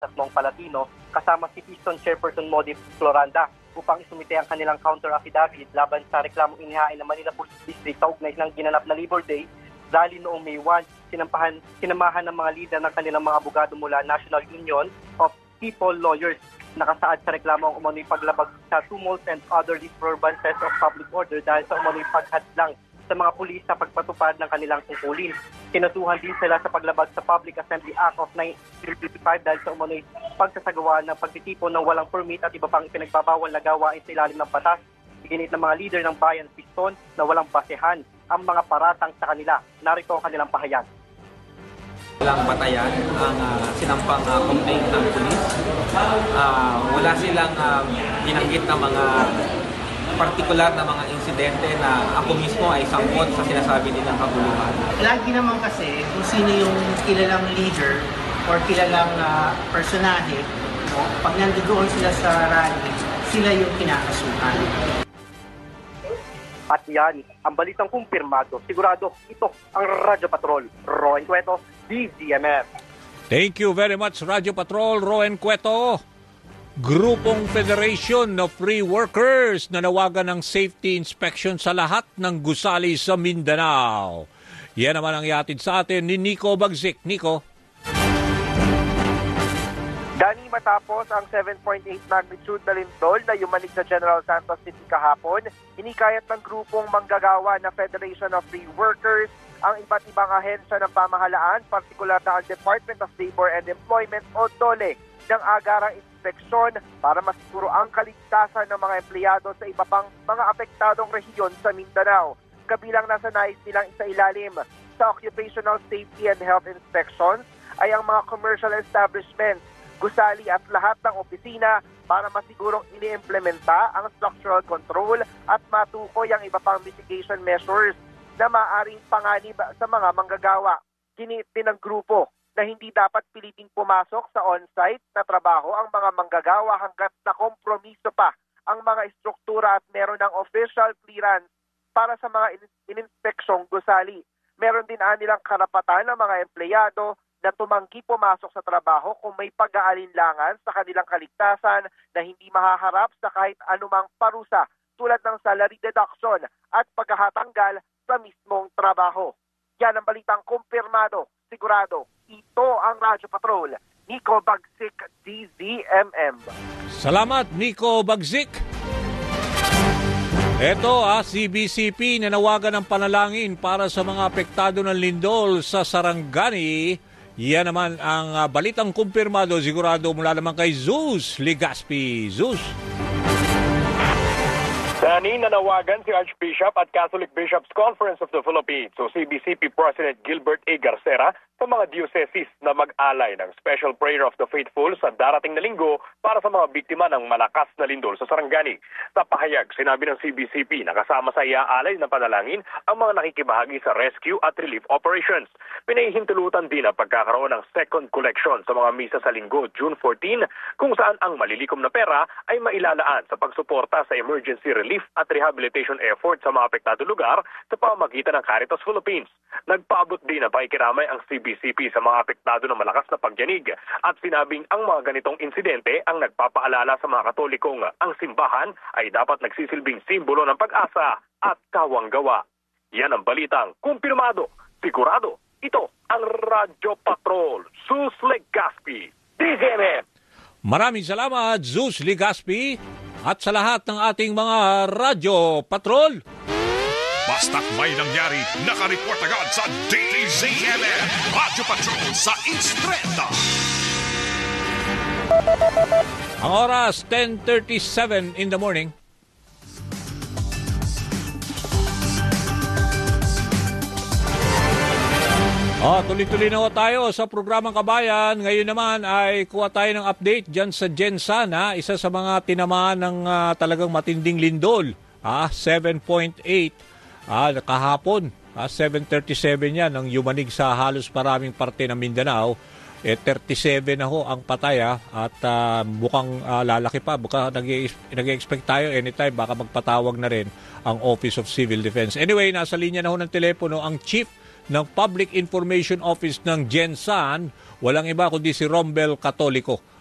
at Mong Palatino kasama si Piston Chairperson Modi Floranda upang isumite ang kanilang counter affidavit laban sa reklamong inihain ng Manila Police District kaugnay ng ginanap na Labor Day rally noong May 1. Sinamahan ng mga leader ng kanilang mga abogado mula National Union of People Lawyers. Nakasaad sa reklamo ang umano'y paglabag sa tumult and other disturbances of public order dahil sa umano'y paghadlang sa mga pulis sa pagpatupad ng kanilang tungkulin. Kinatuhan din sila sa paglabag sa Public Assembly Act of 1955 dahil sa umano'y pagsasagawa ng pagtitipon ng walang permit at iba pang ipinagbabawal na gawain sa ilalim ng batas. Iginit ng mga leader ng Bayan Piston na walang basehan ang mga paratang sa kanila. Narito ang kanilang pahayag. Walang batayan ang sinampang complaint ng pulis. Wala silang binanggit na mga partikular na mga insidente na ako mismo ay sangkot sa sinasabi nilang kaguluhan. Lagi naman kasi kung sino yung kilalang leader or kilalang personahe, no? Pag nandoon sila sa rally, sila yung kinakasuhan. At yan, ang balitang kumpirmado. Sigurado, ito ang Radyo Patrol. Roen Cueto, DZMF. Thank you very much, Radyo Patrol, Roen Cueto. Grupong Federation of Free Workers nanawagan ng safety inspection sa lahat ng gusali sa Mindanao. Yan naman ang ihatid sa atin ni Nico Bagzik. Nico. Dani, matapos ang 7.8 magnitude na lindol na yumanig sa General Santos City kahapon, hinikayat ng grupong manggagawa na Federation of Free Workers ang iba't ibang ahensya ng pamahalaan, partikular na ang Department of Labor and Employment o DOLE, ng agarang inspeksyon para masiguro ang kaligtasan ng mga empleyado sa iba pang mga apektadong rehiyon sa Mindanao. Kabilang nasa nais nilang isailalim sa Occupational Safety and Health Inspections ay ang mga commercial establishments, gusali at lahat ng opisina para masigurong iniimplementa ang structural control at matukoy ang iba pang mitigation measures na maaaring panganib sa mga manggagawa. Giniit din ng grupo na hindi dapat piliting pumasok sa on-site na trabaho ang mga manggagawa hanggat na kompromiso pa ang mga istruktura at meron ng official clearance para sa mga ininspeksyong gusali. Meron din nilang karapatan ng mga empleyado na tumanggi pumasok sa trabaho kung may pag-aalinlangan sa kanilang kaligtasan na hindi mahaharap sa kahit anumang parusa tulad ng salary deduction at paghahatanggal sa mismong trabaho. Yan ang balitang kumpirmado, sigurado. Ito ang Radyo Patrol. Nico Bagzik, DZMM. Salamat, Nico Bagzik. Ito, CBCP nanawagan ng panalangin para sa mga apektado ng lindol sa Sarangani. Yan naman ang balitang kumpirmado, sigurado mula naman kay Zeus Legaspi. Zeus. Dani, nanawagan si Archbishop at Catholic Bishops Conference of the Philippines o CBCP President Gilbert A. Garcera sa mga dioceses na mag-alay ng Special Prayer of the Faithful sa darating na linggo para sa mga biktima ng malakas na lindol sa Sarangani. Sa pahayag, sinabi ng CBCP na kasama sa iaalay na panalangin ang mga nakikibahagi sa rescue at relief operations. Pinahihintulutan din ang pagkakaroon ng second collection sa mga misa sa linggo, June 14, kung saan ang malilikom na pera ay mailalaan sa pagsuporta sa emergency relief at rehabilitation effort sa mga apektado lugar sa pamamagitan ng Caritas Philippines. Nagpaabot din ng pakikiramay ang CBCP sa mga apektado ng malakas na pagyanig at sinabing ang mga ganitong insidente ang nagpapaalala sa mga Katolikong ang simbahan ay dapat nagsisilbing simbolo ng pag-asa at kawanggawa. Yan ang balitang kumpirmado, sigurado. Ito ang Radyo Patrol, Zeus Legaspi, DZMM. Maraming salamat, Zeus Legaspi, at sa lahat ng ating mga Radyo Patrol. Basta't may nangyari, nakareport agad sa DZMM, Radyo Patrol sa Instrenta. Ang oras, 10:37 in the morning. Tuloy-tuloy na tayo sa programang Kabayan. Ngayon naman ay kuha tayo ng update dyan sa Jensan. Isa sa mga tinamaan ng talagang matinding lindol. 7.8 kahapon. 7:37 yan ang yumanig sa halos maraming parte ng Mindanao. 37 na ho ang patay at mukhang lalaki pa. Nag-expect tayo anytime baka magpatawag na rin ang Office of Civil Defense. Anyway, nasa linya na ho ng telepono ang Chief ng Public Information Office ng Gensan, walang iba kundi si Rombel Catolico.